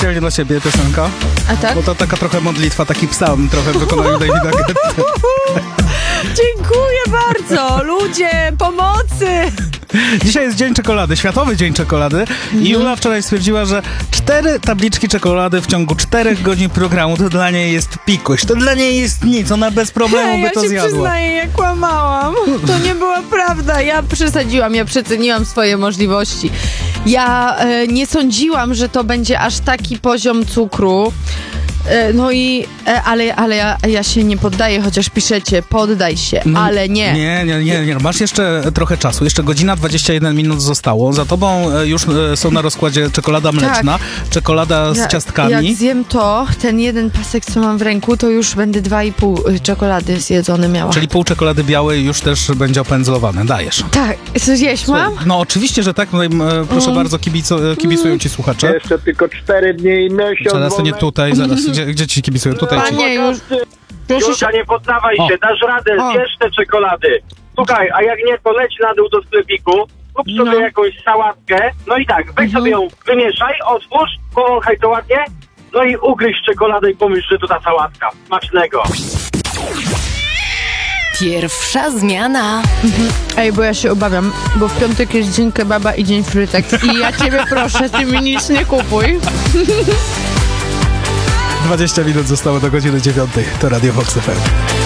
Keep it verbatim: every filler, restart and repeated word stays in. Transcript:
specjalnie dla ciebie piosenka. A tak? Bo to taka trochę modlitwa, taki psalm trochę w wykonaniu Davida Guetty. Dziękuję bardzo! Ludzie, pomocy! Dzisiaj jest Dzień Czekolady, Światowy Dzień Czekolady i Jula wczoraj stwierdziła, że cztery tabliczki czekolady w ciągu czterech godzin programu to dla niej jest pikość, to dla niej jest nic, ona bez problemu Hej, by to ja się zjadła. przyznaję, ja kłamałam. To nie była prawda. Ja przesadziłam, ja przeceniłam swoje możliwości. Ja e, nie sądziłam, że to będzie aż taki poziom cukru. E, no i, e, ale, ale ja, ja się nie poddaję, chociaż piszecie, poddaj się, No, ale nie. Nie, nie, nie, nie. Masz jeszcze trochę czasu. Jeszcze godzina dwadzieścia jeden minut zostało. Za tobą e, już e, są na rozkładzie czekolada mleczna, czekolada z Ja- ciastkami. Jak zjem to, ten jeden pasek, co mam w ręku, to już będę dwa i pół y, czekolady zjedzone miała. Czyli pół czekolady białej już też będzie opędzlowane. Dajesz. Tak, co zjeść mam? No oczywiście, że tak. Tutaj, e, proszę Mm. bardzo, kibico, e, kibicują ci słuchacze. Jeszcze tylko cztery dni i miesiąc. Zaraz to nie wolnej- tutaj, zaraz. Gdzie, gdzie ci kibicują? Tutaj ci. Panie, już... Proszę się... Julka, nie poddawaj O. się, dasz radę, O. zjesz te czekolady. Słuchaj, a jak nie, to leć na dół do sklepiku, kup sobie No. jakąś sałatkę, no i tak, weź sobie ją, wymieszaj, otwórz, powąchaj to ładnie, no i ugryź czekoladę i pomyśl, że to ta sałatka. Smacznego. Pierwsza zmiana. Ej, bo ja się obawiam, bo w piątek jest dzień kebaba i dzień frytek i ja ciebie proszę, ty mi nic nie kupuj. dwadzieścia minut zostało do godziny dziewiątej. To Radio Vox F M.